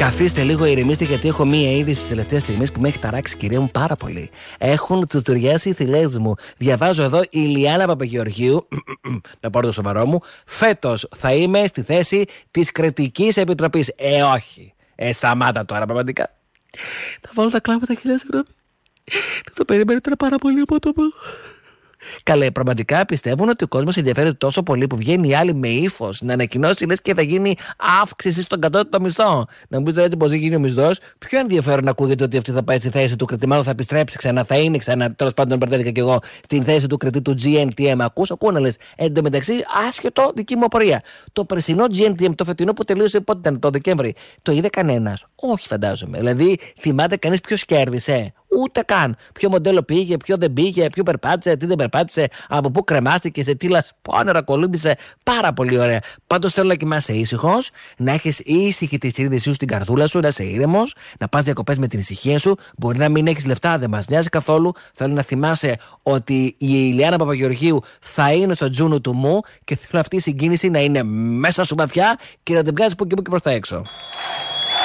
Καθίστε λίγο, ηρεμήστε, γιατί έχω μία είδηση τις τελευταίες στιγμές που με έχει ταράξει, κυρία μου, πάρα πολύ. Έχουν τσουτσουριάσει οι θηλές μου. Διαβάζω εδώ, η Ιλιάνα Παπαγεωργίου, να πάρω το σοβαρό μου, φέτος θα είμαι στη θέση της Κριτικής Επιτροπής. Όχι. Σταμάτα τώρα, πραγματικά. Θα βάλω τα κλάματα, χιλιά συγγνώμη. Το περιμένω τώρα πάρα πολύ απότομα. Καλέ, πραγματικά πιστεύουν ότι ο κόσμος ενδιαφέρεται τόσο πολύ που βγαίνει η άλλη με ύφος να ανακοινώσει λες και θα γίνει αύξηση στον κατώτατο μισθό. Να μου πείτε έτσι πως γίνει ο μισθός. Πιο ενδιαφέρον ακούγεται ότι αυτή θα πάει στη θέση του κριτή, μάλλον θα επιστρέψει ξανά, θα είναι ξανά. Τέλος πάντων, μπερδεύτηκα κι εγώ στην θέση του κριτή του GNTM. Ακούω να λες. Εν τω μεταξύ, άσχετο δική μου απορία. Το περσινό GNTM, το φετινό που τελείωσε πότε ήταν, το Δεκέμβρη, το είδε κανένας? Όχι, φαντάζομαι. Δηλαδή, θυμάται κανείς ποιος κέρδισε? Ούτε καν. Ποιο μοντέλο πήγε, ποιο δεν πήγε, ποιο περπάτησε, τι δεν περπάτησε, από πού κρεμάστηκε, σε τι λασπόνερα κολύμπησε. Πάρα πολύ ωραία. Πάντως θέλω να κοιμάσαι ήσυχος, να έχεις ήσυχη τη συνείδησή σου στην καρδούλα σου, να είσαι ήρεμος, να πας διακοπές με την ησυχία σου. Μπορεί να μην έχεις λεφτά, δεν μας νοιάζει καθόλου. Θέλω να θυμάσαι ότι η Ιλιάνα Παπαγεωργίου θα είναι στο τζούνου του μου και θέλω αυτή η συγκίνηση να είναι μέσα σου βαθιά και να την βγάζεις που και προς τα έξω.